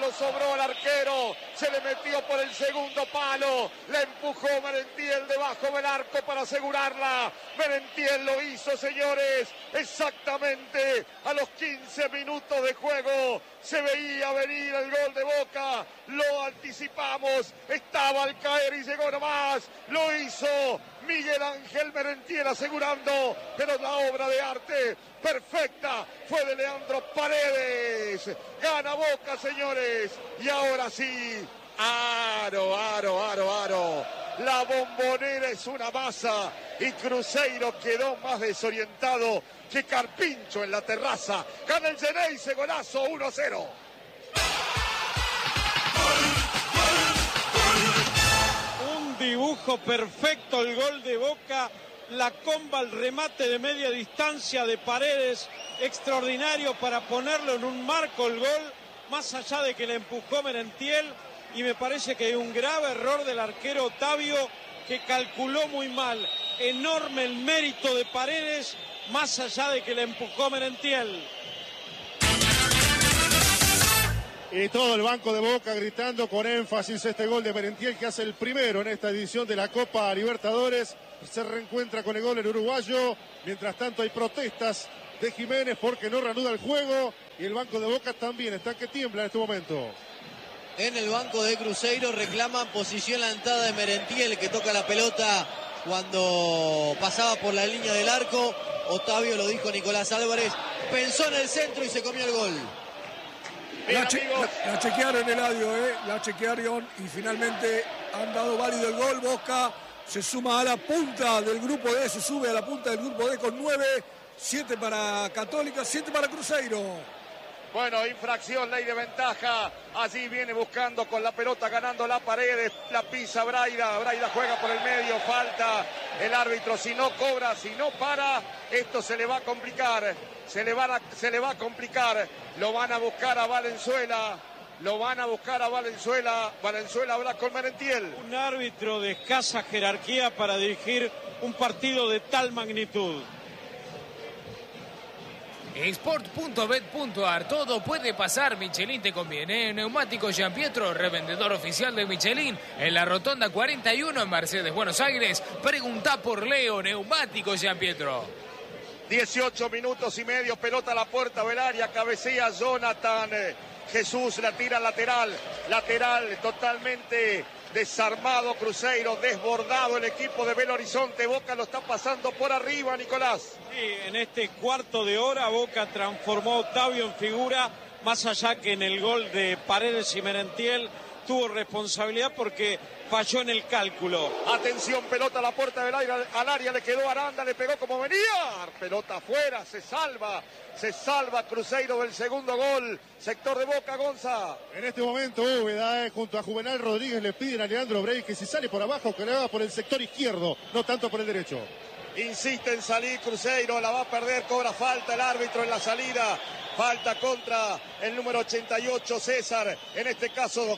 lo sobró al arquero, se le metió por el segundo palo, la empujó Merentiel debajo del arco para asegurarla. Merentiel lo hizo, señores, exactamente a los 15 minutos de juego. Se veía venir el gol de Boca, lo anticipamos, estaba al caer y llegó nomás, lo hizo Miguel Ángel Merentiel asegurando, pero la obra de arte perfecta fue de Leandro Paredes. Gana Boca, señores, y ahora sí, aro. La Bombonera es una masa y Cruzeiro quedó más desorientado que Carpincho en la terraza. Gana el Geneise, golazo, 1-0. Un dibujo perfecto el gol de Boca. La comba, el remate de media distancia de Paredes, extraordinario para ponerlo en un marco el gol, más allá de que le empujó Merentiel, y me parece que hay un grave error del arquero Otavio, que calculó muy mal. Enorme el mérito de Paredes, más allá de que le empujó Merentiel. Y todo el banco de Boca gritando con énfasis este gol de Merentiel, que hace el primero en esta edición de la Copa Libertadores. Se reencuentra con el gol el uruguayo. Mientras tanto hay protestas de Jiménez porque no reanuda el juego. Y el banco de Boca también está que tiembla en este momento. En el banco de Cruzeiro reclaman posición adelantada de Merentiel, que toca la pelota cuando pasaba por la línea del arco. Otavio, lo dijo Nicolás Álvarez, pensó en el centro y se comió el gol. La chequearon, Eladio, la chequearon y finalmente han dado válido el gol. Boca se suma a la punta del grupo D, se sube a la punta del grupo D con 9, 7 para Católica, 7 para Cruzeiro. Bueno, infracción, ley de ventaja. Allí viene buscando con la pelota, ganando la Paredes. La pisa Braida. Braida juega por el medio. Falta el árbitro. Si no cobra, si no para, esto se le va a complicar. Se le va a complicar. Lo van a buscar a Valenzuela. Valenzuela habla con Merentiel. Un árbitro de escasa jerarquía para dirigir un partido de tal magnitud. Sport.bet.ar, todo puede pasar, Michelin te conviene. Neumáticos Gianpietro, revendedor oficial de Michelin, en la Rotonda 41 en Mercedes, Buenos Aires. Pregunta por Leo, Neumáticos Gianpietro. 18 minutos y medio, pelota a la puerta del área, cabecea Jonathan Jesús, la tira lateral totalmente desarmado Cruzeiro, desbordado el equipo de Belo Horizonte. Boca lo está pasando por arriba, Nicolás. Sí, en este cuarto de hora Boca transformó a Otavio en figura, más allá que en el gol de Paredes y Merentiel tuvo responsabilidad porque falló en el cálculo. Atención, pelota a la puerta del aire, al área, le quedó Aranda, le pegó como venía. Pelota afuera, se salva Cruzeiro del segundo gol. Sector de Boca, Gonza. En este momento Úbeda, junto a Juvenal Rodríguez, le piden a Leandro Brey que si sale por abajo, que le haga por el sector izquierdo, no tanto por el derecho. Insiste en salir Cruzeiro, la va a perder, cobra falta el árbitro en la salida. Falta contra el número 88, César. En este caso,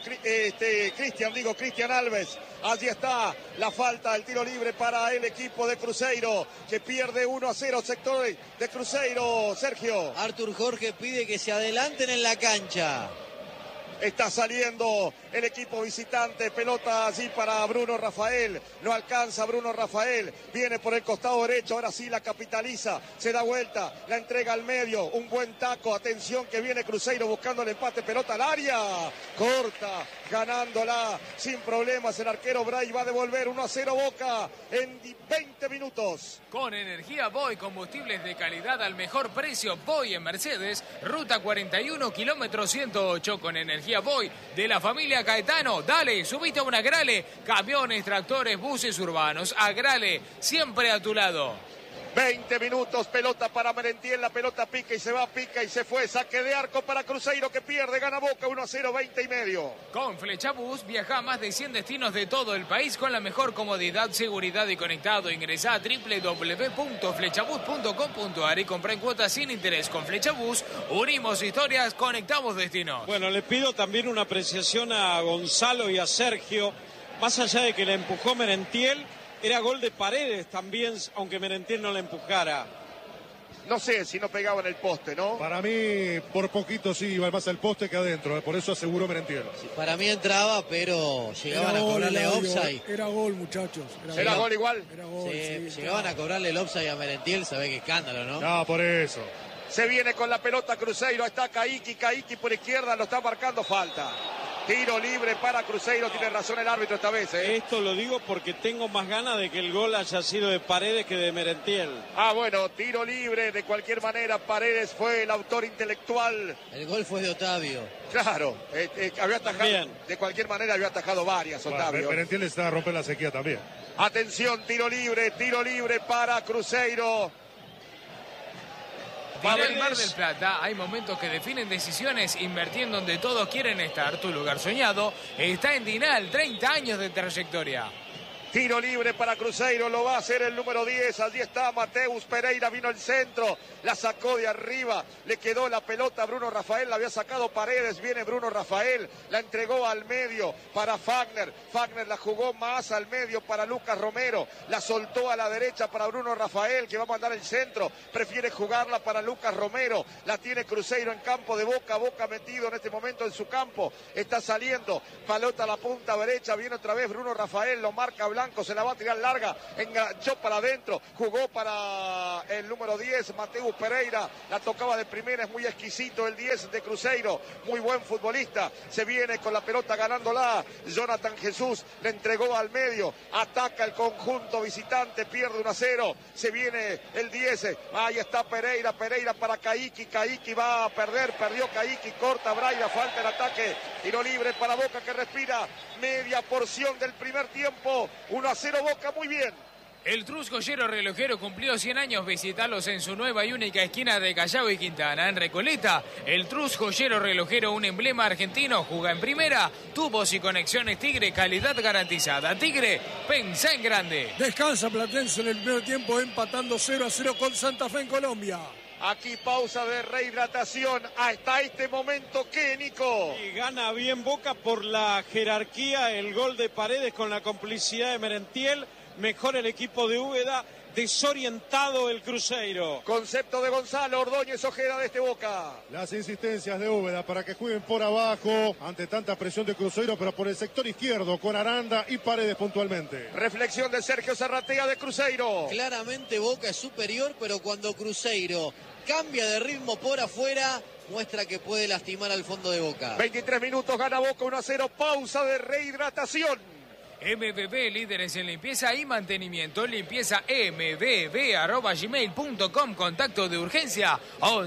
Cristian Alves. Allí está la falta, el tiro libre para el equipo de Cruzeiro, que pierde 1-0, sector de Cruzeiro, Sergio. Artur Jorge pide que se adelanten en la cancha. Está saliendo el equipo visitante, pelota allí para Bruno Rafael, no alcanza Bruno Rafael, viene por el costado derecho, ahora sí la capitaliza, se da vuelta, la entrega al medio, un buen taco, atención que viene Cruzeiro buscando el empate, pelota al área, corta, ganándola sin problemas el arquero Bray, va a devolver 1-0 Boca en 20 minutos. Con energía Voy, combustibles de calidad al mejor precio, Voy en Mercedes, ruta 41, kilómetro 108, con energía Voy de la familia Caetano. Dale, subite a un Agrale, camiones, tractores, buses urbanos. Agrale, siempre a tu lado. 20 minutos, pelota para Merentiel, la pelota pica y se fue, saque de arco para Cruzeiro que pierde, gana Boca 1-0, 20 y medio. Con Flechabús viaja a más de 100 destinos de todo el país con la mejor comodidad, seguridad y conectado. Ingresá a www.flechabús.com.ar y comprá en cuotas sin interés. Con Flechabús unimos historias, conectamos destinos. Bueno, le pido también una apreciación a Gonzalo y a Sergio, más allá de que le empujó Merentiel. Era gol de Paredes también, aunque Merentiel no la empujara. No sé si no pegaba en el poste, ¿no? Para mí, por poquito sí iba más al poste que adentro, por eso aseguró Merentiel. Sí, para mí entraba, pero llegaban a cobrarle offside. Era gol, muchachos. ¿Era gol igual? Era gol, sí, llegaban a cobrarle el offside a Merentiel, sabe qué escándalo, ¿no? No, por eso. Se viene con la pelota Cruzeiro, está Kaique por izquierda, lo está marcando falta. Tiro libre para Cruzeiro, tiene razón el árbitro esta vez. Esto lo digo porque tengo más ganas de que el gol haya sido de Paredes que de Merentiel. Ah, bueno, tiro libre, de cualquier manera Paredes fue el autor intelectual. El gol fue de Otavio. Claro, había atajado, Bien. de cualquier manera había atajado varias, Otavio. Merentiel está a romper la sequía también. Atención, tiro libre para Cruzeiro. En el Mar del Plata hay momentos que definen decisiones, invertir en donde todos quieren estar. Tu lugar soñado está en Dinal, 30 años de trayectoria. Tiro libre para Cruzeiro, lo va a hacer el número 10, allí está Mateus Pereira, vino el centro, la sacó de arriba, le quedó la pelota a Bruno Rafael, la había sacado Paredes, viene Bruno Rafael, la entregó al medio para Fagner, Fagner la jugó más al medio para Lucas Romero, la soltó a la derecha para Bruno Rafael, que va a mandar el centro, prefiere jugarla para Lucas Romero, la tiene Cruzeiro en campo de Boca, Boca metido en este momento en su campo, está saliendo, pelota a la punta derecha, viene otra vez Bruno Rafael, lo marca Blanco, se la va a tirar larga, enganchó para adentro, jugó para el número 10, Mateus Pereira, la tocaba de primera, es muy exquisito el 10 de Cruzeiro, muy buen futbolista, se viene con la pelota ganándola, Jonathan Jesús le entregó al medio, ataca el conjunto visitante, pierde 1-0, se viene el 10, ahí está Pereira para Kaique va a perder, perdió Kaique, corta Braida, falta el ataque, tiro libre para Boca que respira, media porción del primer tiempo, 1-0 Boca, muy bien. El Trus Joyero Relojero cumplió 100 años. Visitalos en su nueva y única esquina de Callao y Quintana. En Recoleta, el Trus Joyero Relojero, un emblema argentino, juega en primera. Tubos y conexiones Tigre, calidad garantizada. Tigre, pensá en grande. Descansa Platense en el primer tiempo, empatando 0-0 con Santa Fe en Colombia. Aquí pausa de rehidratación hasta este momento. ¿Qué, Nico? Y gana bien Boca por la jerarquía, el gol de Paredes con la complicidad de Merentiel. Mejor el equipo de Úbeda, desorientado el Cruzeiro. Concepto de Gonzalo Ordóñez Ojeda de este Boca. Las insistencias de Úbeda para que jueguen por abajo ante tanta presión de Cruzeiro, pero por el sector izquierdo con Aranda y Paredes puntualmente. Reflexión de Sergio Zarratea de Cruzeiro. Claramente Boca es superior, pero cuando Cruzeiro cambia de ritmo por afuera, muestra que puede lastimar al fondo de Boca. 23 minutos, gana Boca 1-0, pausa de rehidratación. MBB, líderes en limpieza y mantenimiento. Limpieza mbb@gmail.com. Contacto de urgencia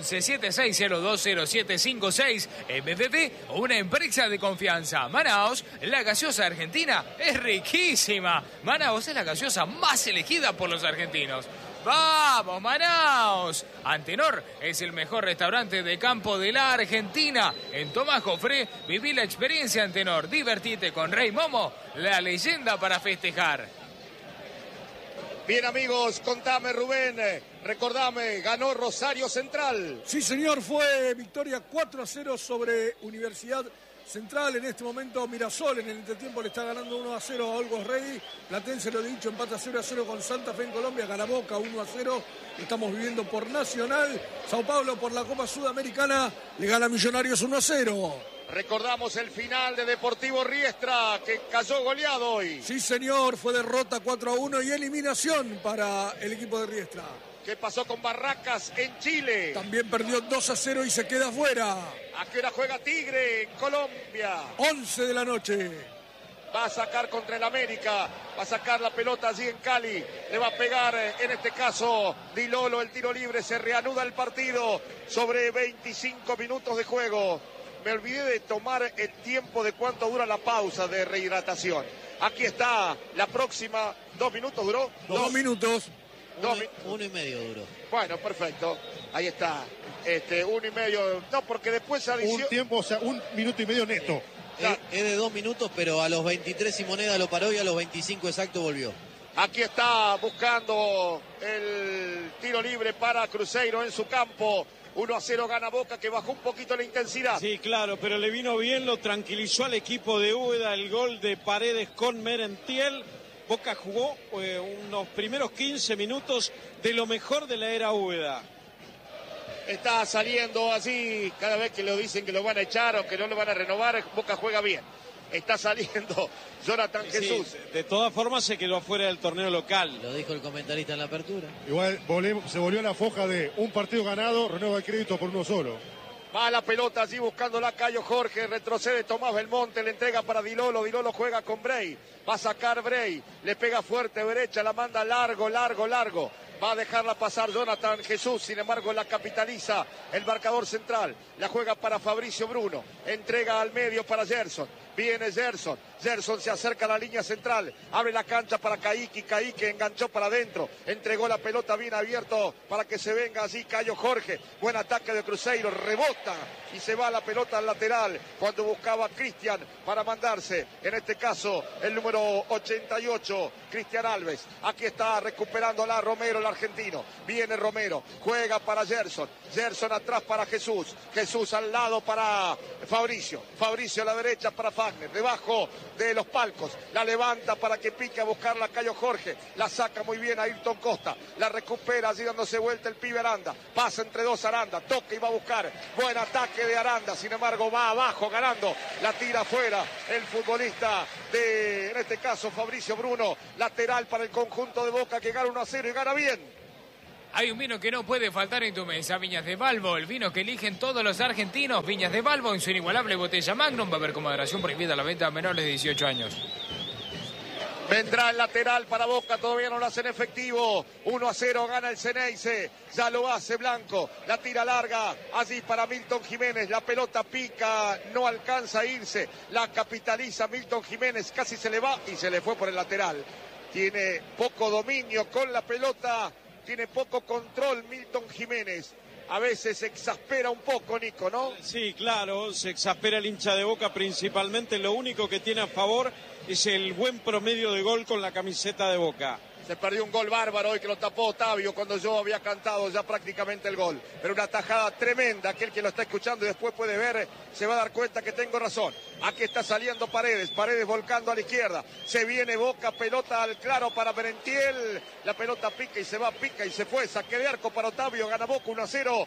1176020756. MBB, una empresa de confianza. Manaos, la gaseosa argentina es riquísima. Manaos es la gaseosa más elegida por los argentinos. ¡Vamos, Manaos! Antenor es el mejor restaurante de campo de la Argentina. En Tomás Jofré, viví la experiencia Antenor. Divertite con Rey Momo, la leyenda para festejar. Bien, amigos, contame, Rubén, recordame, ganó Rosario Central. Sí, señor, fue victoria 4-0 sobre Universidad Central. En este momento Mirasol en el entretiempo le está ganando 1-0 a Olgos Rey. Platense, lo he dicho, empata 0-0 con Santa Fe en Colombia. Gana Boca 1-0. Estamos viviendo por Nacional. Sao Paulo por la Copa Sudamericana. Le gana Millonarios 1-0. Recordamos el final de Deportivo Riestra, que cayó goleado hoy. Sí, señor, fue derrota 4-1 y eliminación para el equipo de Riestra. ¿Qué pasó con Barracas en Chile? También perdió 2-0 y se queda afuera. ¿A qué hora juega Tigre en Colombia? 11 de la noche. Va a sacar contra el América, va a sacar la pelota allí en Cali, le va a pegar en este caso Di Lolo, el tiro libre, se reanuda el partido sobre 25 minutos de juego. Me olvidé de tomar el tiempo de cuánto dura la pausa de rehidratación. Aquí está la próxima, 2 minutos duró. 2 minutos. 1,5 duró. Bueno, perfecto, ahí está, 1,5, no, porque después adición... Un tiempo, o sea, 1 minuto y medio neto. Es de 2 minutos, pero a los 23 y moneda lo paró y a los 25 exacto volvió. Aquí está buscando el tiro libre para Cruzeiro en su campo. 1-0 gana Boca, que bajó un poquito la intensidad. Sí, claro, pero le vino bien, lo tranquilizó al equipo de Úbeda el gol de Paredes con Merentiel. Boca jugó unos primeros 15 minutos de lo mejor de la era Úbeda. está saliendo así, cada vez que lo dicen que lo van a echar o que no lo van a renovar, Boca juega bien. Está saliendo Jonathan Jesús. De todas formas se quedó afuera del torneo local. Lo dijo el comentarista en la apertura. Igual se volvió la foja de un partido ganado, renueva el crédito por uno solo. Va la pelota allí buscándola Cayo Jorge, retrocede Tomás Belmonte, le entrega para Dilolo, Dilolo juega con Bray, va a sacar Bray, le pega fuerte derecha, la manda largo, va a dejarla pasar Jonathan Jesús, sin embargo la capitaliza el marcador central, la juega para Fabricio Bruno, entrega al medio para Gerson, viene Gerson se acerca a la línea central, abre la cancha para Kaique enganchó para adentro, entregó la pelota bien abierto para que se venga así Cayo Jorge, buen ataque de Cruzeiro, rebota y se va la pelota al lateral cuando buscaba Cristian para mandarse, en este caso el número 88, Cristian Alves, aquí está recuperándola Romero, el argentino, viene Romero, juega para Gerson atrás para Jesús al lado para Fabricio a la derecha para Fagner, debajo de los palcos, la levanta para que pique a buscarla Cayo Jorge, la saca muy bien a Ayrton Costa, la recupera allí dándose vuelta el pibe Aranda, pasa entre dos Aranda, toca y va a buscar, buen ataque de Aranda, sin embargo va abajo ganando, la tira afuera el futbolista de, en este caso Fabricio Bruno, lateral para el conjunto de Boca que gana 1-0 y gana bien. Hay un vino que no puede faltar en tu mesa, Viñas de Balbo, el vino que eligen todos los argentinos. Viñas de Balbo en su inigualable botella Magnum, va a haber con moderación prohibida la venta a menores de 18 años. Vendrá el lateral para Boca, todavía no lo hacen efectivo. 1-0 gana el Ceneice, ya lo hace Blanco, la tira larga, allí para Milton Jiménez, la pelota pica, no alcanza a irse, la capitaliza Milton Jiménez, casi se le va y se le fue por el lateral. Tiene poco dominio con la pelota, tiene poco control Milton Jiménez. A veces se exaspera un poco, Nico, ¿no? Sí, claro, se exaspera el hincha de Boca principalmente. Lo único que tiene a favor es el buen promedio de gol con la camiseta de Boca. Se perdió un gol bárbaro hoy que lo tapó Otavio cuando yo había cantado ya prácticamente el gol. Pero una tajada tremenda, aquel que lo está escuchando y después puede ver, se va a dar cuenta que tengo razón. Aquí está saliendo Paredes volcando a la izquierda. Se viene Boca, pelota al claro para Merentiel. La pelota pica y se fue. Saque de arco para Otavio, gana Boca 1-0.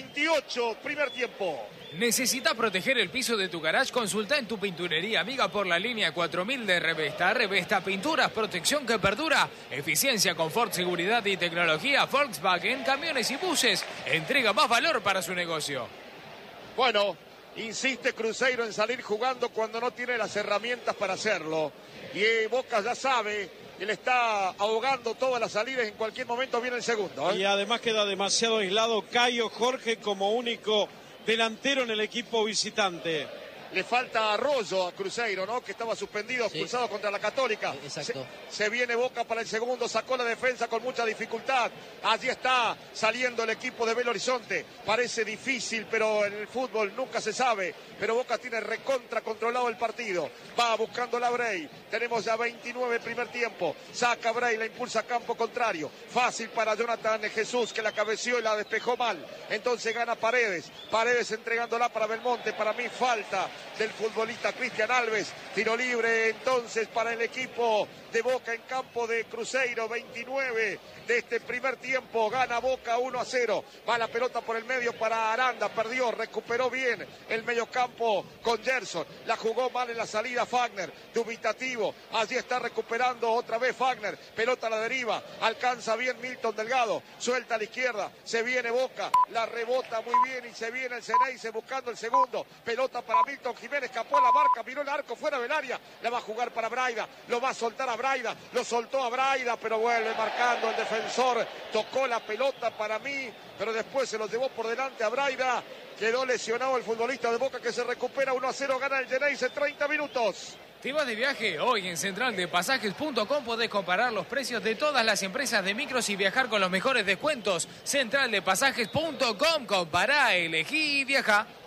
28, primer tiempo. ¿Necesitas proteger el piso de tu garage? Consulta en tu pinturería amiga por la línea 4000 de Revesta. Revesta Pinturas, protección que perdura, eficiencia, confort, seguridad y tecnología. Volkswagen, camiones y buses. Entrega más valor para su negocio. Bueno, insiste Cruzeiro en salir jugando cuando no tiene las herramientas para hacerlo. Y Boca ya sabe que le está ahogando todas las salidas, en cualquier momento viene el segundo. Y además queda demasiado aislado Cayo Jorge como único delantero en el equipo visitante. Le falta Arroyo a Cruzeiro, ¿no? Que estaba suspendido, expulsado contra la Católica. Exacto. Se viene Boca para el segundo, sacó la defensa con mucha dificultad. Allí está saliendo el equipo de Belo Horizonte. Parece difícil, pero en el fútbol nunca se sabe. Pero Boca tiene recontra controlado el partido. Va buscando la Bray. Tenemos ya 29 primer tiempo. Saca Bray, la impulsa a campo contrario. Fácil para Jonathan Jesús, que la cabeció y la despejó mal. Entonces gana Paredes. Paredes entregándola para Belmonte. Para mí falta del futbolista Cristian Alves. Tiro libre entonces para el equipo de Boca en campo de Cruzeiro. 29 de este primer tiempo. Gana Boca 1-0. Va la pelota por el medio para Aranda. Perdió, recuperó bien el mediocampo con Gerson. La jugó mal en la salida Fagner. Dubitativo. Allí está recuperando otra vez Fagner. Pelota a la deriva. Alcanza bien Milton Delgado. Suelta a la izquierda. Se viene Boca. La rebota muy bien y se viene el Ceneice buscando el segundo. Pelota para Milton Jiménez. Escapó la marca. Miró el arco fuera del área. La va a jugar para Braida. Lo va a soltar a Braida. Lo soltó a Braida, pero vuelve marcando el defensor. Tocó la pelota para mí, pero después se lo llevó por delante a Braida. Quedó lesionado el futbolista de Boca que se recupera. 1-0 gana el Ceneice, 30 minutos. ¿Te vas de viaje? Hoy en centraldepasajes.com podés comparar los precios de todas las empresas de micros y viajar con los mejores descuentos. Centraldepasajes.com, compará, elegí y viajá.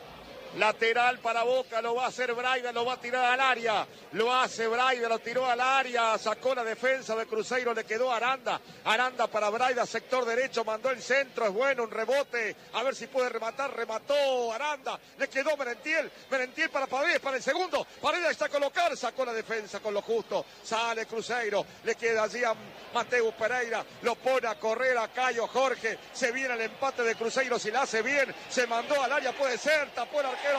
Lateral para Boca, lo va a hacer Braida, lo va a tirar al área. Lo hace Braida, lo tiró al área, sacó la defensa de Cruzeiro, le quedó Aranda. Aranda para Braida, sector derecho, mandó el centro, es bueno, un rebote. A ver si puede rematar, remató Aranda. Le quedó Merentiel para Paredes, para el segundo. Paredes está a colocar, sacó la defensa con lo justo. Sale Cruzeiro, le queda allí a Mateus Pereira, lo pone a correr a Caio Jorge. Se viene el empate de Cruzeiro, si la hace bien, se mandó al área, puede ser, tapó el arquero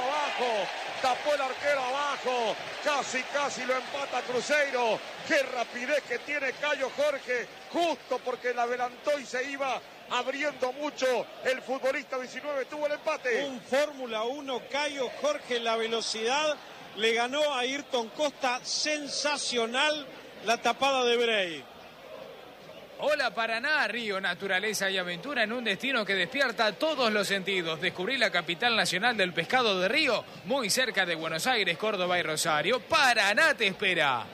abajo, casi lo empata Cruzeiro. Qué rapidez que tiene Caio Jorge, justo porque la adelantó y se iba abriendo mucho el futbolista 19, tuvo el empate. Un Fórmula 1, Caio Jorge, la velocidad, le ganó a Ayrton Costa, sensacional la tapada de Bray. Hola Paraná, río, naturaleza y aventura en un destino que despierta todos los sentidos. Descubrí la capital nacional del pescado de río, muy cerca de Buenos Aires, Córdoba y Rosario. Paraná te espera.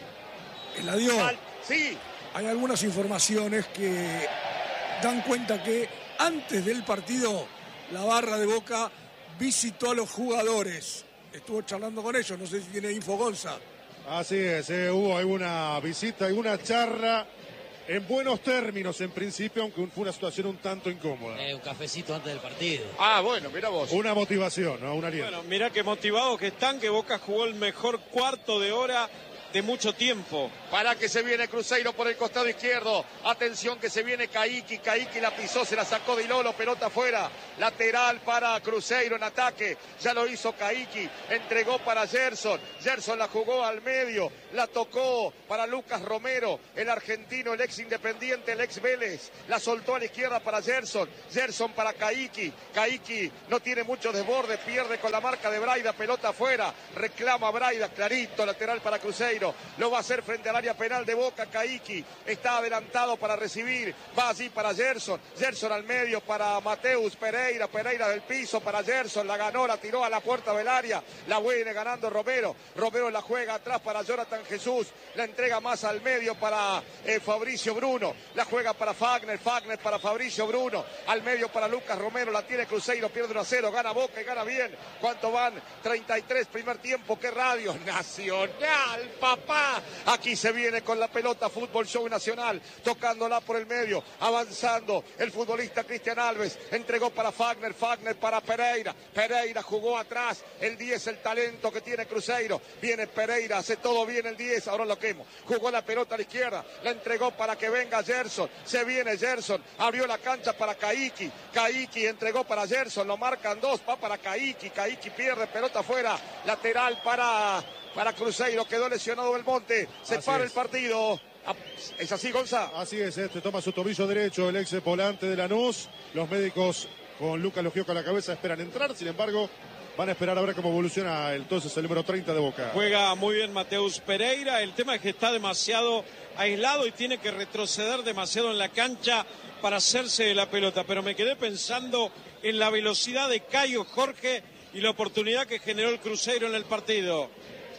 Eladio, sí. Hay algunas informaciones que dan cuenta que antes del partido la barra de Boca visitó a los jugadores. Estuvo charlando con ellos, no sé si tiene info Gonza. Así es, hubo alguna visita, alguna charla. En buenos términos, en principio, aunque fue una situación un tanto incómoda. Un cafecito antes del partido. Bueno, mira vos. Una motivación, ¿no? Un aliento. Bueno, mirá qué motivados que están, que Boca jugó el mejor cuarto de hora de mucho tiempo. Para que se viene Cruzeiro por el costado izquierdo. Atención que se viene Caíqui la pisó, se la sacó de Ilolo, pelota afuera. Lateral para Cruzeiro en ataque. Ya lo hizo Caíqui, entregó para Gerson. Gerson la jugó al medio, la tocó para Lucas Romero, el argentino, el ex Independiente, el ex Vélez. La soltó a la izquierda para Gerson. Gerson para Caíqui. Caíqui no tiene mucho desborde, pierde con la marca de Braida, pelota afuera. Reclama Braida, clarito, lateral para Cruzeiro. Lo va a hacer frente al área penal de Boca. Caíqui está adelantado para recibir, va allí para Gerson al medio para Mateus Pereira del piso para Gerson, la ganó, la tiró a la puerta del área, la viene ganando Romero la juega atrás para Jonathan Jesús, la entrega más al medio para Fabricio Bruno, la juega para Fagner para Fabricio Bruno, al medio para Lucas Romero, la tiene Cruzeiro, pierde 1-0, gana Boca y gana bien. ¿Cuánto van? 33, primer tiempo. ¿Qué radio? Nacional, papá. Aquí se viene con la pelota Fútbol Show Nacional, tocándola por el medio, avanzando el futbolista Cristian Alves, entregó para Fagner para Pereira jugó atrás, el 10, el talento que tiene Cruzeiro, viene Pereira, hace todo bien el 10, ahora lo quemo, jugó la pelota a la izquierda, la entregó para que venga Gerson, se viene Gerson, abrió la cancha para Caíqui entregó para Gerson, lo marcan dos, va para Caíqui pierde, pelota afuera, lateral para Cruzeiro, quedó lesionado Belmonte, se para el partido. ¿Es así, Gonza? Así es, toma su tobillo derecho el ex volante de Lanús. Los médicos con Lucas Logioco a la cabeza esperan entrar, sin embargo, van a esperar a ver cómo evoluciona entonces el número 30 de Boca. Juega muy bien Mateus Pereira, el tema es que está demasiado aislado y tiene que retroceder demasiado en la cancha para hacerse de la pelota, pero me quedé pensando en la velocidad de Caio Jorge y la oportunidad que generó el Cruzeiro en el partido.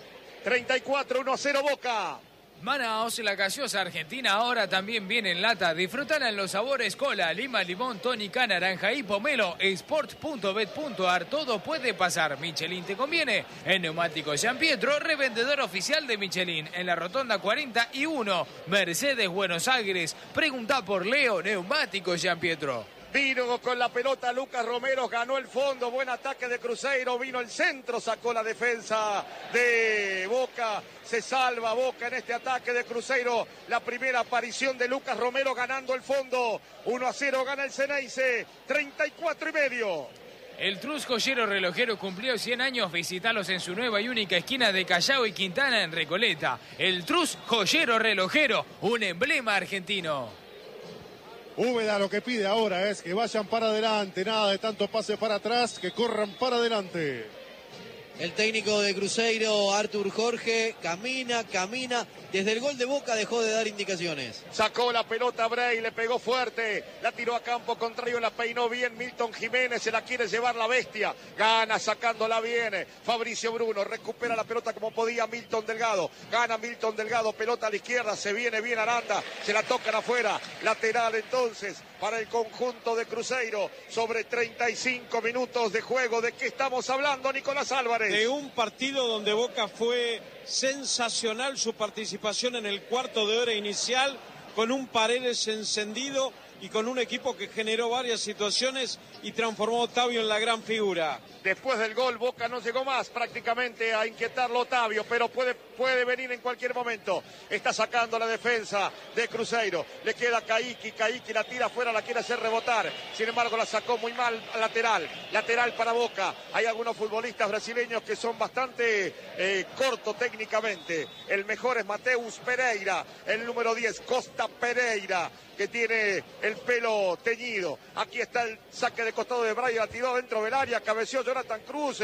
34, 1-0 Boca. Manaos, la gaseosa argentina ahora también viene en lata. Disfrutala en los sabores cola, lima, limón, tónica, naranja y pomelo. Sport.bet.ar, todo puede pasar. Michelin te conviene. En Neumáticos San Pietro, revendedor oficial de Michelin. En la Rotonda 41, Mercedes, Buenos Aires. Pregunta por Leo, Neumáticos San Pietro. Vino con la pelota Lucas Romero, ganó el fondo, buen ataque de Cruzeiro, vino el centro, sacó la defensa de Boca, se salva Boca en este ataque de Cruzeiro, la primera aparición de Lucas Romero ganando el fondo, 1-0 gana el Ceneice, 34,5. El Trus Joyero Relojero cumplió 100 años, visitalos en su nueva y única esquina de Callao y Quintana en Recoleta. El Trus Joyero Relojero, un emblema argentino. Úbeda lo que pide ahora es que vayan para adelante, nada de tanto pase para atrás, que corran para adelante. El técnico de Cruzeiro, Artur Jorge, camina. Desde el gol de Boca dejó de dar indicaciones. Sacó la pelota a Bray, le pegó fuerte, la tiró a campo contrario, la peinó bien Milton Jiménez, se la quiere llevar la bestia. Gana sacándola bien. Fabricio Bruno recupera la pelota como podía. podía Milton Delgado. Gana Milton Delgado, pelota a la izquierda, se viene bien Aranda, se la tocan afuera. Lateral entonces para el conjunto de Cruzeiro, sobre 35 minutos de juego. ¿De qué estamos hablando, Nicolás Álvarez? De un partido donde Boca fue sensacional su participación en el cuarto de hora inicial, con un Paredes encendido y con un equipo que generó varias situaciones y transformó a Otavio en la gran figura. Después del gol, Boca no llegó más prácticamente a inquietarlo Otavio, pero puede venir en cualquier momento. Está sacando la defensa de Cruzeiro. Le queda Kaique la tira afuera, la quiere hacer rebotar. Sin embargo, la sacó muy mal lateral para Boca. Hay algunos futbolistas brasileños que son bastante cortos técnicamente. El mejor es Mateus Pereira, el número 10, Costa Pereira, que tiene el pelo teñido. Aquí está el saque de costado de Brian, la tiró dentro del área, cabeció Jonathan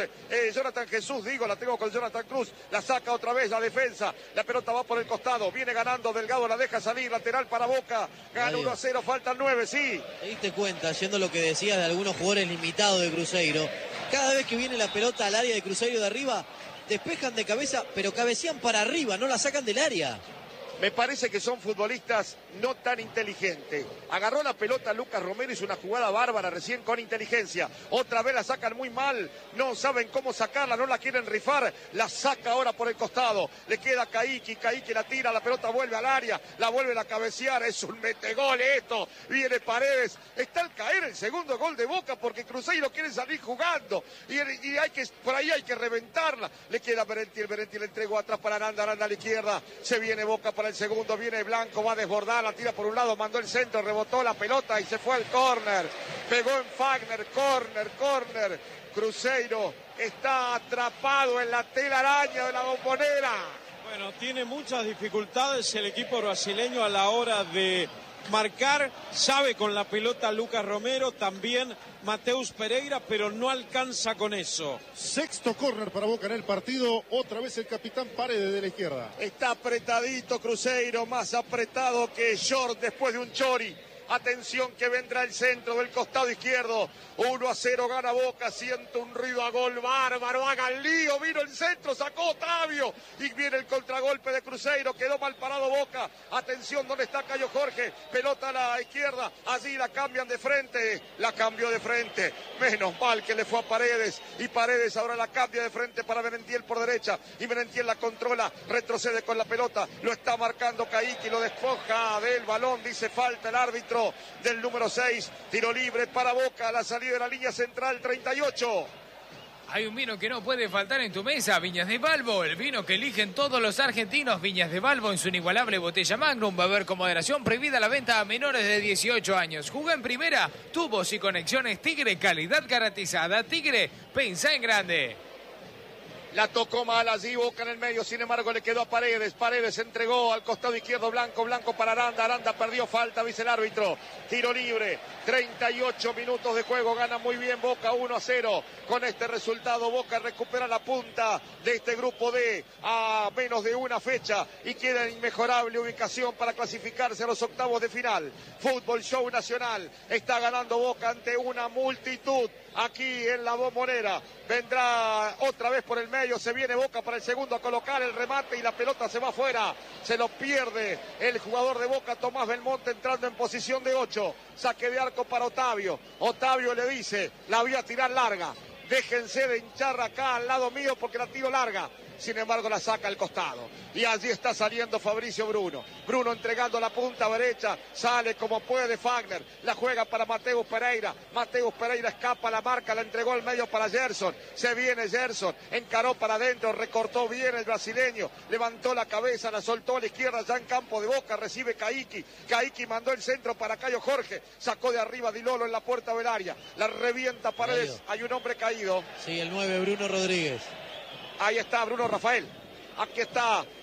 Jesús, la tengo con Jonathan Cruz, la saca otra vez la defensa, la pelota va por el costado, viene ganando Delgado, la deja salir, lateral para Boca, gana 1-0, faltan 9, sí. ¿Te diste cuenta, yendo lo que decías de algunos jugadores limitados de Cruzeiro? Cada vez que viene la pelota al área de Cruzeiro de arriba, despejan de cabeza, pero cabecean para arriba, no la sacan del área. Me parece que son futbolistas no tan inteligentes. Agarró la pelota Lucas Romero, hizo una jugada bárbara recién con inteligencia. Otra vez la sacan muy mal, no saben cómo sacarla, no la quieren rifar. La saca ahora por el costado. Le queda Kaique la tira, la pelota vuelve al área, la vuelve a cabecear. Es un metegol esto. Viene Paredes. Está al caer el segundo gol de Boca porque Cruzeiro quiere salir jugando. Y por ahí hay que reventarla. Le queda Merentiel le entregó atrás para Aranda a la izquierda. Se viene Boca para el segundo, viene Blanco, va a desbordar, la tira por un lado, mandó el centro, rebotó la pelota y se fue al córner. Pegó en Fagner, córner. Cruzeiro está atrapado en la telaraña de la Bombonera. Bueno, tiene muchas dificultades el equipo brasileño a la hora de marcar. Sabe con la pelota Lucas Romero, también Mateus Pereira, pero no alcanza con eso. Sexto córner para Boca en el partido. Otra vez el capitán Paredes de la izquierda. Está apretadito Cruzeiro, más apretado que Short después de un chori. Atención que vendrá el centro del costado izquierdo. 1-0 gana Boca. Siento un ruido a gol bárbaro. Haga el lío. Vino el centro. Sacó Otavio. Y viene el contragolpe de Cruzeiro. Quedó mal parado Boca. Atención donde está Cayo Jorge. Pelota a la izquierda. Allí la cambian de frente. La cambió de frente. Menos mal que le fue a Paredes. Y Paredes ahora la cambia de frente para Merentiel por derecha. Y Merentiel la controla. Retrocede con la pelota. Lo está marcando Kaique. Lo despoja del balón. Dice falta el árbitro del número 6, tiro libre para Boca, la salida de la línea central, 38. Hay un vino que no puede faltar en tu mesa, Viñas de Balbo, el vino que eligen todos los argentinos. Viñas de Balbo en su inigualable botella Magnum, beber con moderación, prohibida la venta a menores de 18 años. Jugá en primera, tubos y conexiones Tigre, calidad garantizada. Tigre, pensá en grande. La tocó mal allí, Boca en el medio, sin embargo le quedó a Paredes entregó al costado izquierdo, Blanco para Aranda perdió falta, dice el árbitro, tiro libre, 38 minutos de juego, gana muy bien Boca 1-0, con este resultado Boca recupera la punta de este grupo D a menos de una fecha y queda en inmejorable ubicación para clasificarse a los octavos de final. Fútbol Show Nacional, está ganando Boca ante una multitud aquí en la Bombonera, vendrá otra vez por el medio, se viene Boca para el segundo a colocar el remate y la pelota se va afuera, se lo pierde el jugador de Boca, Tomás Belmonte, entrando en posición de 8, saque de arco para Otavio le dice, la voy a tirar larga, déjense de hinchar acá al lado mío porque la tiro larga. Sin embargo la saca al costado y allí está saliendo Fabricio Bruno entregando la punta derecha, sale como puede Fagner, la juega para Mateus Pereira escapa, la marca, la entregó al medio para Gerson, se viene Gerson, encaró para adentro, recortó bien el brasileño, levantó la cabeza, la soltó a la izquierda ya en campo de Boca, recibe Kaique mandó el centro para Cayo Jorge, sacó de arriba Di Lolo en la puerta del área, la revienta Paredes, hay un hombre caído. Sí, el 9 Bruno Rodríguez. Ahí está Bruno Rafael. Aquí está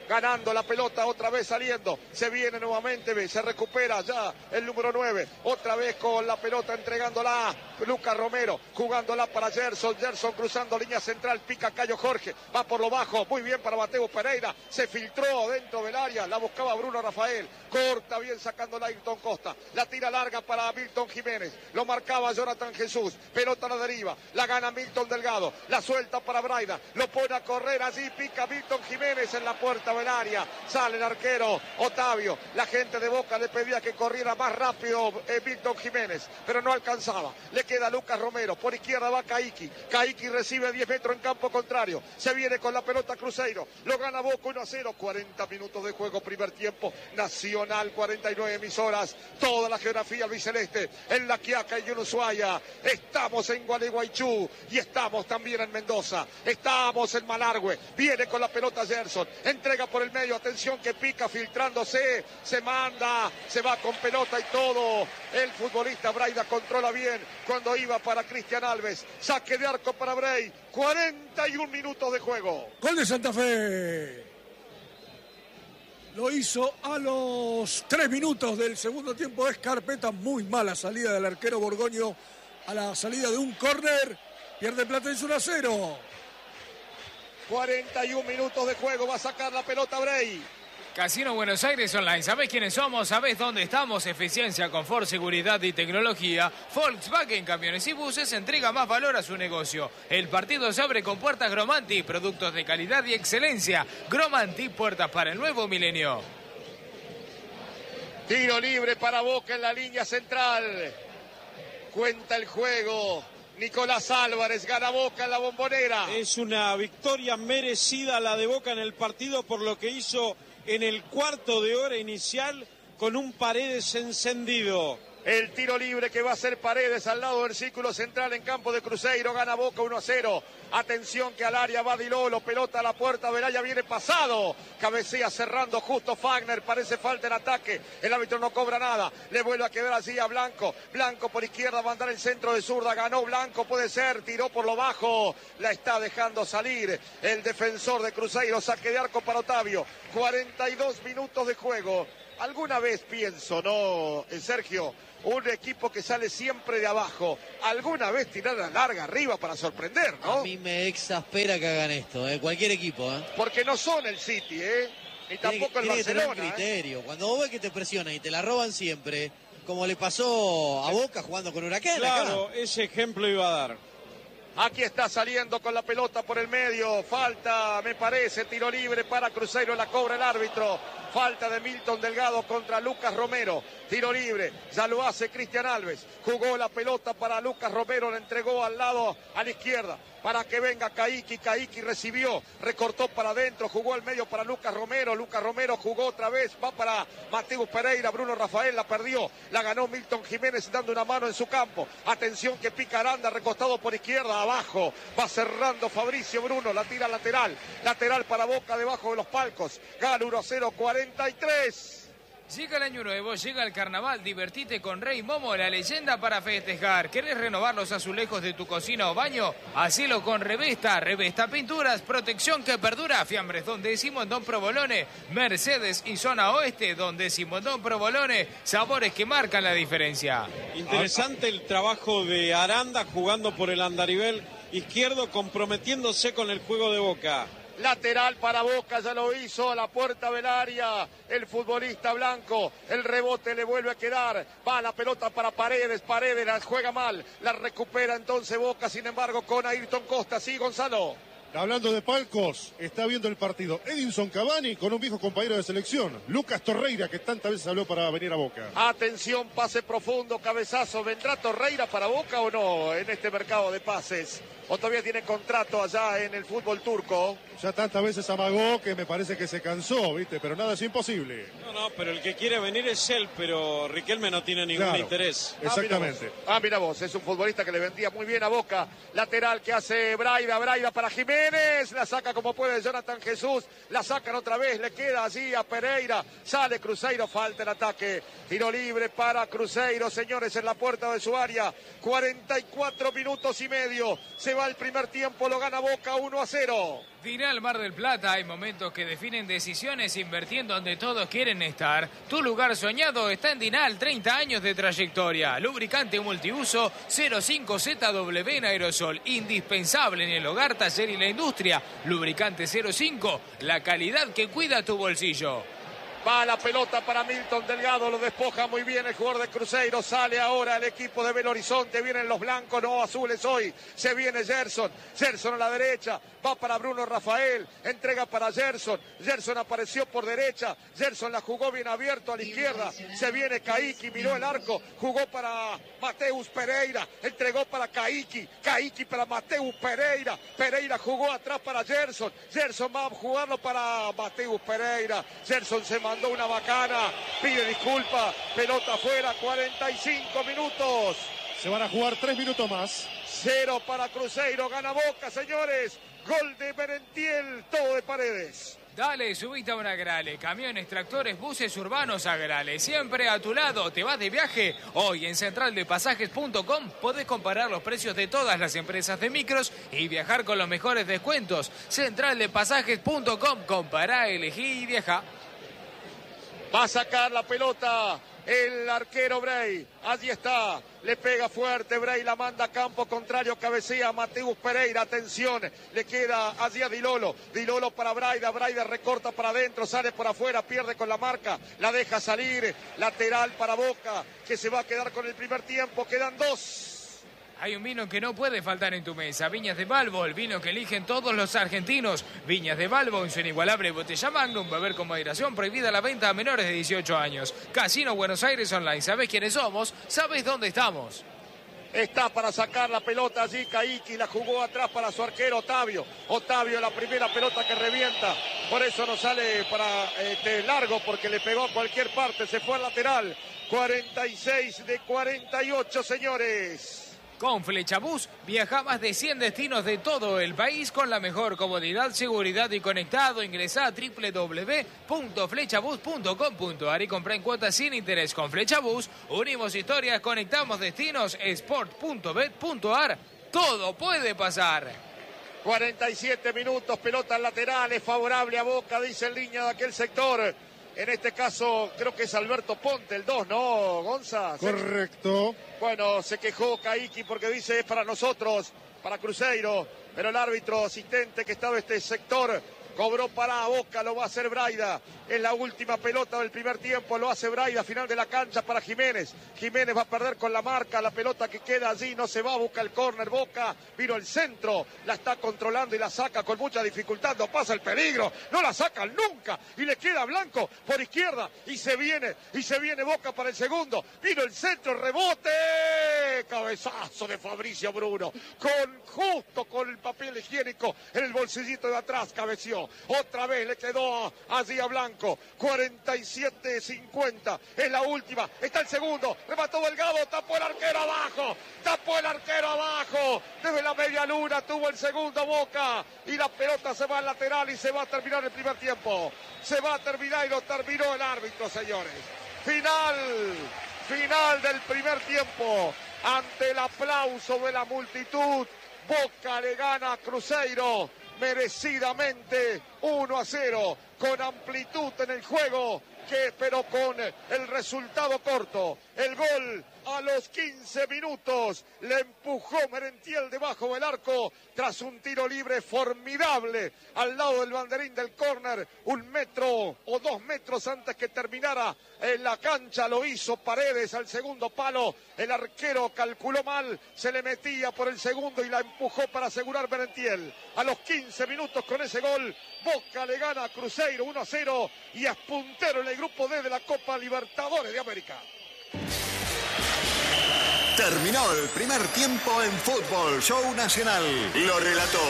ganando la pelota, otra vez saliendo, se viene nuevamente, se recupera ya el número 9, otra vez con la pelota entregándola Lucas Romero, jugándola para Gerson cruzando línea central, pica Cayo Jorge, va por lo bajo, muy bien para Mateo Pereira, se filtró dentro del área, la buscaba Bruno Rafael, corta bien sacándola Ayrton Costa, la tira larga para Milton Jiménez, lo marcaba Jonathan Jesús, pelota a la deriva, la gana Milton Delgado, la suelta para Braida, lo pone a correr allí, pica Milton Jiménez en la puerta del área, sale el arquero Otavio, la gente de Boca le pedía que corriera más rápido Milton Jiménez, pero no alcanzaba, le queda Lucas Romero, por izquierda va Caiki recibe 10 metros en campo contrario, se viene con la pelota Cruzeiro, lo gana Boca 1-0, 40 minutos de juego, primer tiempo, Nacional 49 emisoras, toda la geografía albiceleste, en La Quiaca y en Ushuaia, estamos en Gualeguaychú y estamos también en Mendoza, estamos en Malargüe, viene con la pelota Gerson, entrega por el medio, atención que pica filtrándose, se manda, se va con pelota y todo, el futbolista Braida controla bien cuando iba para Cristian Alves, saque de arco para Bray, 41 minutos de juego. Gol de Santa Fe. Lo hizo a los 3 minutos del segundo tiempo. Escarpeta, muy mala salida del arquero Borgoño a la salida de un córner. Pierde Platense 1-0. 41 minutos de juego, va a sacar la pelota Bray. Casino Buenos Aires Online. ¿Sabés quiénes somos? ¿Sabés dónde estamos? Eficiencia, confort, seguridad y tecnología. Volkswagen Camiones y Buses entrega más valor a su negocio. El partido se abre con puertas Gromanti, productos de calidad y excelencia. Gromanti, puertas para el nuevo milenio. Tiro libre para Boca en la línea central. Cuenta el juego. Nicolás Álvarez gana Boca en la Bombonera. Es una victoria merecida la de Boca en el partido por lo que hizo en el cuarto de hora inicial con un Paredes encendido. El tiro libre que va a ser Paredes al lado del círculo central en campo de Cruzeiro, gana Boca 1-0. Atención que al área va Di Lolo, pelota a la puerta, Velaya viene pasado, cabecea cerrando justo Fagner, parece falta en ataque, el árbitro no cobra nada, le vuelve a quedar así a Blanco, Blanco por izquierda, va a andar el centro de zurda, ganó Blanco, puede ser, tiró por lo bajo, la está dejando salir el defensor de Cruzeiro, saque de arco para Otavio, 42 minutos de juego. Alguna vez pienso, ¿no, Sergio? Un equipo que sale siempre de abajo. Alguna vez tirar la larga arriba para sorprender, ¿no? A mí me exaspera que hagan esto, cualquier equipo. Porque no son el City, ni tampoco el Barcelona. Tiene que tener criterio. Cuando vos ves que te presionan y te la roban siempre, como le pasó a Boca jugando con Huracán. Claro, acá. ese ejemplo iba a dar. Aquí está saliendo con la pelota por el medio. Falta, me parece, tiro libre para Cruzeiro, la cobra el árbitro. Falta de Milton Delgado contra Lucas Romero. Tiro libre, ya lo hace Cristian Alves. Jugó la pelota para Lucas Romero, la entregó al lado, a la izquierda, para que venga Caiki. Caiki recibió, recortó para adentro, jugó al medio para Lucas Romero. Lucas Romero jugó otra vez, va para Mateo Pereira. Bruno Rafael la perdió, la ganó Milton Jiménez dando una mano en su campo. Atención que pica Aranda, recostado por izquierda, abajo. Va cerrando Fabricio Bruno, la tira lateral. Lateral para Boca debajo de los palcos. Gana 1-0, 43. Llega el año nuevo, llega el carnaval, divertite con Rey Momo, la leyenda para festejar. ¿Querés renovar los azulejos de tu cocina o baño? Hacelo con Revesta, Revesta Pinturas, protección que perdura. Fiambres Don Décimo en Don Provolone, Mercedes y Zona Oeste, Don Décimo en Don Provolone, sabores que marcan la diferencia. Interesante el trabajo de Aranda jugando por el andarivel izquierdo, comprometiéndose con el juego de Boca. Lateral para Boca, ya lo hizo a la puerta del área el futbolista Blanco, el rebote le vuelve a quedar, va la pelota para Paredes, Paredes la juega mal, la recupera entonces Boca, sin embargo con Ayrton Costa, sí Gonzalo. Hablando de palcos, está viendo el partido Edinson Cavani con un viejo compañero de selección, Lucas Torreira, que tantas veces habló para venir a Boca. Atención, pase profundo, cabezazo, ¿vendrá Torreira para Boca o no en este mercado de pases? ¿O todavía tiene contrato allá en el fútbol turco? Ya tantas veces amagó que me parece que se cansó, ¿viste? Pero nada es imposible. No, pero el que quiere venir es él, pero Riquelme no tiene ningún interés. Exactamente. Mira vos, es un futbolista que le vendía muy bien a Boca. Lateral que hace Braida para Jiménez, la saca como puede Jonathan Jesús, la sacan otra vez, le queda allí a Pereira, sale Cruzeiro, falta el ataque. Tiro libre para Cruzeiro, señores, en la puerta de su área. 44 minutos y medio. Se va va el primer tiempo, lo gana Boca 1-0. Final Mar del Plata, hay momentos que definen decisiones invirtiendo donde todos quieren estar. Tu lugar soñado está en Dinal, 30 años de trayectoria. Lubricante multiuso 05ZW en aerosol, indispensable en el hogar, taller y la industria. Lubricante 05, la calidad que cuida tu bolsillo. Va la pelota para Milton Delgado, lo despoja muy bien el jugador de Cruzeiro, sale ahora el equipo de Belo Horizonte, vienen los blancos, no azules hoy, se viene Gerson a la derecha, va para Bruno Rafael, entrega para Gerson apareció por derecha, Gerson la jugó bien abierto a la izquierda, se viene Caiki, miró el arco, jugó para Mateus Pereira, entregó para Caiki para Mateus Pereira, Pereira jugó atrás para Gerson va a jugarlo para Mateus Pereira, Gerson se mandó una bacana, pide disculpas, pelota afuera, 45 minutos. Se van a jugar 3 minutos más. 0 para Cruzeiro, gana Boca, señores. Gol de Merentiel, todo de Paredes. Dale, subite a una Agrale, camiones, tractores, buses urbanos Agrale, siempre a tu lado. ¿Te vas de viaje? Hoy en centraldepasajes.com podés comparar los precios de todas las empresas de micros y viajar con los mejores descuentos. Centraldepasajes.com, compará, elegí y viaja. Va a sacar la pelota el arquero Bray. Allí está. Le pega fuerte Bray. La manda a campo contrario. Cabecea Mateus Pereira. Atención. Le queda allí a Dilolo. Dilolo para Braida. Braida recorta para adentro. Sale por afuera. Pierde con la marca. La deja salir. Lateral para Boca, que se va a quedar con el primer tiempo. Quedan 2. Hay un vino que no puede faltar en tu mesa. Viñas de Balbo, el vino que eligen todos los argentinos. Viñas de Balbo en su inigualable botella Magnum. Beber con moderación, prohibida la venta a menores de 18 años. Casino Buenos Aires Online. ¿Sabés quiénes somos? ¿Sabés dónde estamos? Está para sacar la pelota allí Caiki, la jugó atrás para su arquero Otavio. Otavio, la primera pelota que revienta. Por eso no sale para largo, porque le pegó a cualquier parte. Se fue al lateral. 46 de 48, señores. Con Flechabús viaja a más de 100 destinos de todo el país con la mejor comodidad, seguridad y conectado. Ingresá a www.flechabus.com.ar y comprá en cuotas sin interés. Con Flechabús unimos historias, conectamos destinos. Sport.bet.ar. Todo puede pasar. 47 minutos, pelotas laterales, favorable a Boca, dice en línea de aquel sector. En este caso, creo que es Alberto Ponte, el 2, ¿no, Gonza? Correcto. Bueno, se quejó Caiki porque dice es para nosotros, para Cruzeiro, pero el árbitro asistente que estaba en este sector cobró para Boca, lo va a hacer Braida. Es la última pelota del primer tiempo, lo hace Braida, final de la cancha para Jiménez. Jiménez va a perder con la marca, la pelota que queda allí, no se va, busca el córner, Boca, vino el centro, la está controlando y la saca con mucha dificultad, no pasa el peligro, no la sacan nunca, y le queda Blanco por izquierda, y se viene Boca para el segundo, vino el centro, rebote, cabezazo de Fabricio Bruno, justo con el papel higiénico en el bolsillito de atrás, cabeció. Otra vez le quedó allí a Blanco. 47-50. Es la última. Está el segundo. Remató Delgado. Tapó el arquero abajo. Desde la media luna tuvo el segundo Boca. Y la pelota se va al lateral y se va a terminar el primer tiempo. Se va a terminar y lo terminó el árbitro, señores. Final del primer tiempo. Ante el aplauso de la multitud, Boca le gana a Cruzeiro merecidamente 1-0, con amplitud en el juego, pero con el resultado corto. El gol a los 15 minutos le empujó Merentiel debajo del arco tras un tiro libre formidable al lado del banderín del córner, 1 metro o 2 metros antes que terminara en la cancha. Lo hizo Paredes al segundo palo, el arquero calculó mal, se le metía por el segundo y la empujó para asegurar Merentiel. A los 15 minutos con ese gol, Boca le gana a Cruzeiro 1-0 y es puntero en el grupo D de la Copa Libertadores de América. Terminó el primer tiempo en Fútbol Show Nacional. Lo relató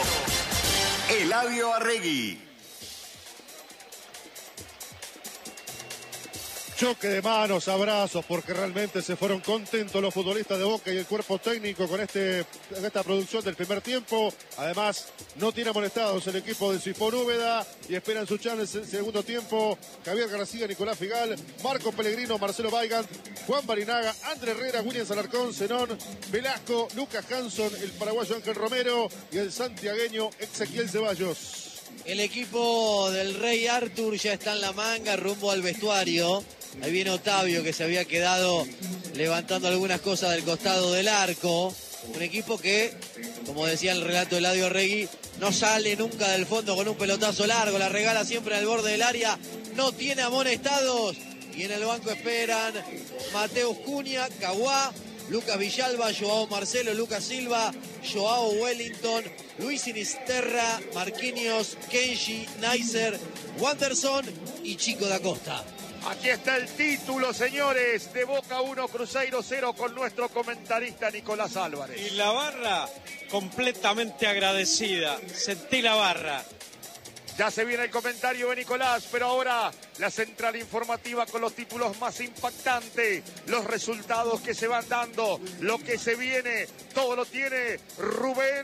Eladio Arregui. choque de manos, abrazos, porque realmente se fueron contentos los futbolistas de Boca y el cuerpo técnico con esta producción del primer tiempo. Además, no tiene amonestados el equipo de Sifón Úbeda y esperan su chance en el segundo tiempo. Javier García, Nicolás Figal, Marco Pellegrino, Marcelo Weigand, Juan Barinaga, André Herrera, William Alarcón, Zenón, Velasco, Lucas Hanson, el paraguayo Ángel Romero y el santiagueño Ezequiel Ceballos. El equipo del Rey Artur ya está en la manga, rumbo al vestuario. Ahí viene Otavio, que se había quedado levantando algunas cosas del costado del arco. Un equipo que, como decía el relato de Eladio Regui, no sale nunca del fondo con un pelotazo largo, la regala siempre al borde del área, no tiene amonestados. Y en el banco esperan Mateus Cunha, Caguá, Lucas Villalba, Joao Marcelo, Lucas Silva, Joao Wellington, Luis Sinisterra, Marquinhos, Kenji, Neisser, Wanderson y Chico da Costa. Aquí está el título, señores, de Boca 1, Cruzeiro 0 con nuestro comentarista Nicolás Álvarez. Y la barra completamente agradecida. Sentí la barra. Ya se viene el comentario de Nicolás, pero ahora la central informativa con los títulos más impactantes, los resultados que se van dando, lo que se viene, todo lo tiene Rubén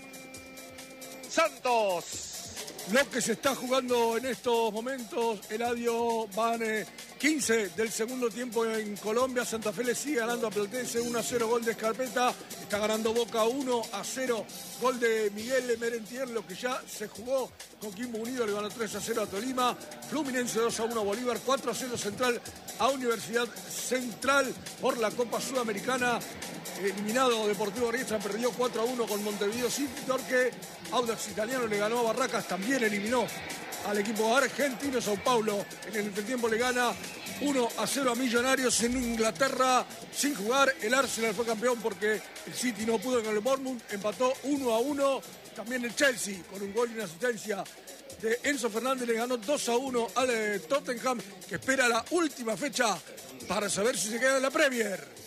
Santos. Lo que se está jugando en estos momentos, Eladio, van 15 del segundo tiempo en Colombia. Santa Fe le sigue ganando a Platense 1-0, gol de Scarpetta. Está ganando Boca 1-0, gol de Miguel Merentier. Lo que ya se jugó, Coquimbo Unido le ganó 3-0 a Tolima. Fluminense 2-1 a Bolívar, 4-0 Central a Universidad Central por la Copa Sudamericana. Eliminado Deportivo Riestra, perdió 4-1 con Montevideo City Torque. Audax Italiano le ganó a Barracas, también eliminó al equipo argentino. Sao Paulo en el entretiempo le gana 1-0 a Millonarios en Inglaterra sin jugar. El Arsenal fue campeón porque el City no pudo con el Bournemouth, empató 1-1. También el Chelsea con un gol y una asistencia de Enzo Fernández le ganó 2-1 al Tottenham, que espera la última fecha para saber si se queda en la Premier.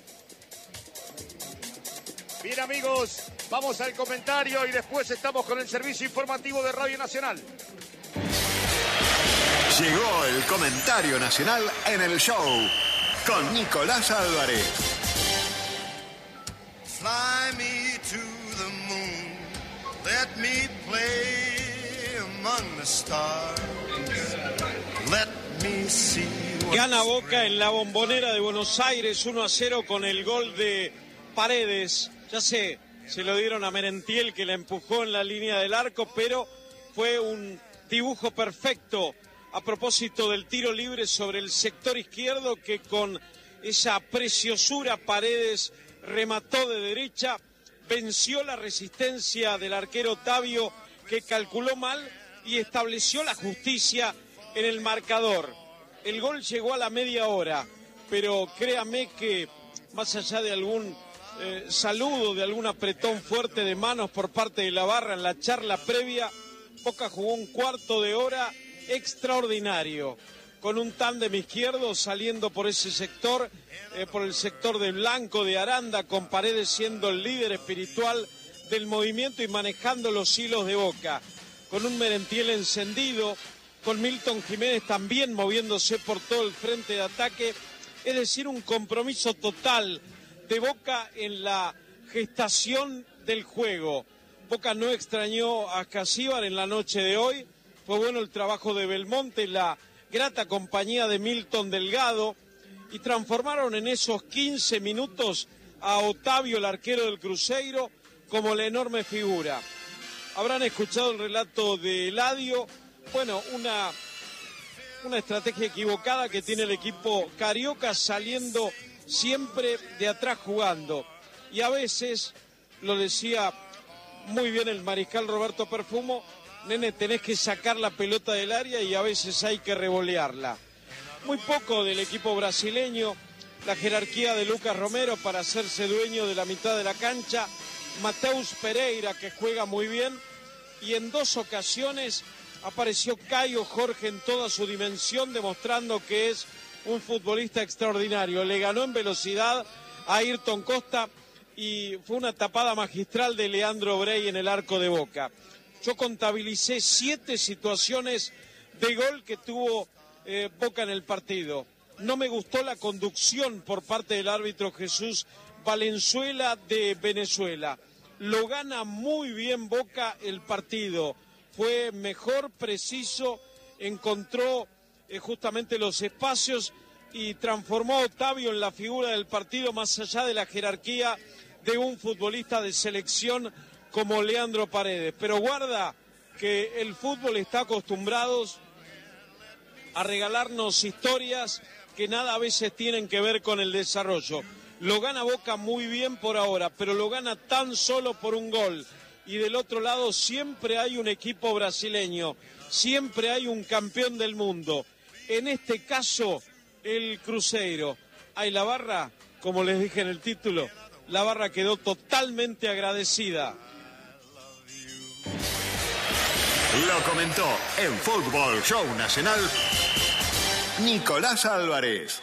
Bien, amigos, vamos al comentario y después estamos con el servicio informativo de Radio Nacional. Llegó el comentario nacional en el show con Nicolás Álvarez. Fly me to the moon, let me play among the stars, let me see. Gana Boca en la Bombonera de Buenos Aires 1-0 con el gol de Paredes. Ya sé, se lo dieron a Merentiel, que la empujó en la línea del arco, pero fue un dibujo perfecto a propósito del tiro libre sobre el sector izquierdo, que con esa preciosura Paredes remató de derecha, venció la resistencia del arquero Otavio, que calculó mal y estableció la justicia en el marcador. El gol llegó a la media hora, pero créame que más allá de algún saludo, de algún apretón fuerte de manos por parte de la barra en la charla previa, Boca jugó un cuarto de hora extraordinario, con un tándem izquierdo saliendo por ese sector, por el sector de Blanco, de Aranda, con Paredes siendo el líder espiritual del movimiento y manejando los hilos de Boca, con un Merentiel encendido, con Milton Jiménez también moviéndose por todo el frente de ataque, es decir, un compromiso total de Boca en la gestación del juego. Boca no extrañó a Casíbar en la noche de hoy, fue bueno el trabajo de Belmonte, la grata compañía de Milton Delgado, y transformaron en esos 15 minutos a Otavio, el arquero del Cruzeiro, como la enorme figura. Habrán escuchado el relato de Eladio, bueno, una estrategia equivocada que tiene el equipo carioca, saliendo siempre de atrás jugando, y a veces, lo decía muy bien el mariscal Roberto Perfumo, nene, tenés que sacar la pelota del área y a veces hay que revolearla. Muy poco del equipo brasileño, la jerarquía de Lucas Romero para hacerse dueño de la mitad de la cancha, Mateus Pereira, que juega muy bien, y en 2 ocasiones apareció Caio Jorge en toda su dimensión, demostrando que es un futbolista extraordinario. Le ganó en velocidad a Ayrton Costa y fue una tapada magistral de Leandro Brey en el arco de Boca. Yo contabilicé 7 situaciones de gol que tuvo Boca en el partido. No me gustó la conducción por parte del árbitro Jesús Valenzuela de Venezuela. Lo gana muy bien Boca el partido. Fue mejor, preciso, encontró justamente los espacios y transformó a Otavio en la figura del partido, más allá de la jerarquía de un futbolista de selección como Leandro Paredes. Pero guarda que el fútbol está acostumbrado a regalarnos historias que nada a veces tienen que ver con el desarrollo. Lo gana Boca muy bien por ahora, pero lo gana tan solo por un gol. Y del otro lado siempre hay un equipo brasileño, siempre hay un campeón del mundo. En este caso, el Cruzeiro. Ay, la barra, como les dije en el título, la barra quedó totalmente agradecida. Lo comentó en Fútbol Show Nacional Nicolás Álvarez.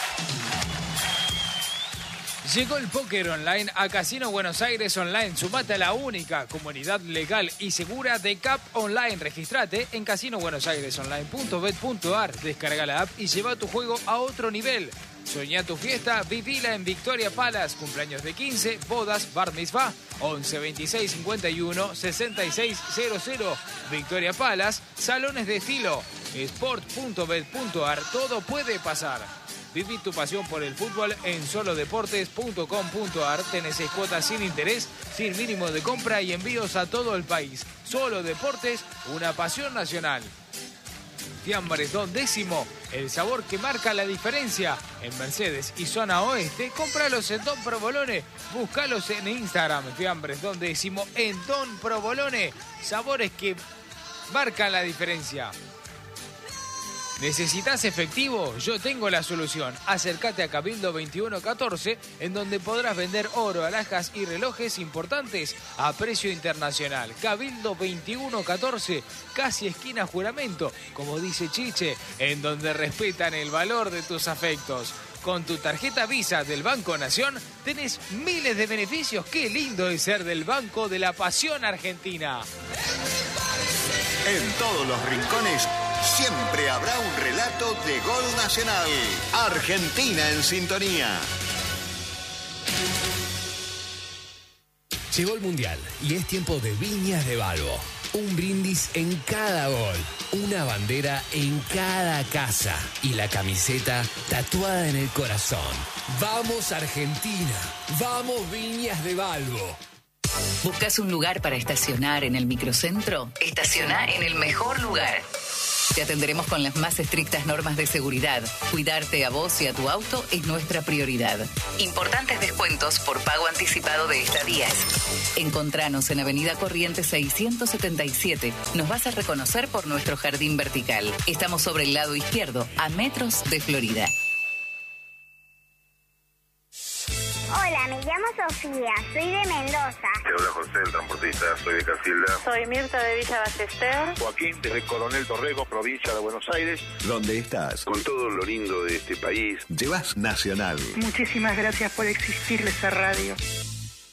Llegó el póker online a Casino Buenos Aires Online. Sumate a la única comunidad legal y segura de CAP Online. Registrate en casinobuenosairesonline.bet.ar. Descarga la app y lleva tu juego a otro nivel. Soñá tu fiesta, vivila en Victoria Palace. Cumpleaños de 15, bodas, bar mitzvah. 11 26 51 66 00. Victoria Palace, salones de estilo. Sport.bet.ar. Todo puede pasar. Viví tu pasión por el fútbol en solodeportes.com.ar. Tenés 6 cuotas sin interés, sin mínimo de compra y envíos a todo el país. Solo Deportes, una pasión nacional. Fiambres Don Décimo, el sabor que marca la diferencia. En Mercedes y zona oeste, cómpralos en Don Provolone. Búscalos en Instagram. Fiambres Don Décimo en Don Provolone. Sabores que marcan la diferencia. ¿Necesitas efectivo? Yo tengo la solución. Acércate a Cabildo 2114, en donde podrás vender oro, alhajas y relojes importantes a precio internacional. Cabildo 2114, casi esquina Juramento, como dice Chiche, en donde respetan el valor de tus afectos. Con tu tarjeta Visa del Banco Nación tenés miles de beneficios. ¡Qué lindo es ser del Banco de la Pasión Argentina! En todos los rincones siempre habrá un relato de gol nacional. Argentina en sintonía. Llegó el Mundial y es tiempo de Viñas de Balbo. Un brindis en cada gol, una bandera en cada casa y la camiseta tatuada en el corazón. ¡Vamos Argentina! ¡Vamos Viñas de Balbo! ¿Buscas un lugar para estacionar en el microcentro? Estaciona en el mejor lugar. Te atenderemos con las más estrictas normas de seguridad. Cuidarte a vos y a tu auto es nuestra prioridad. Importantes descuentos por pago anticipado de estadías. Encontranos en Avenida Corrientes 677. Nos vas a reconocer por nuestro jardín vertical. Estamos sobre el lado izquierdo, a metros de Florida. Hola, me llamo Sofía, soy de Mendoza. Te habla José, el transportista, soy de Casilda. Soy Mirta de Villa Ballester. Joaquín, desde Coronel Torrego, provincia de Buenos Aires. ¿Dónde estás? Con todo lo lindo de este país. Llevas Nacional. Muchísimas gracias por existir esta radio.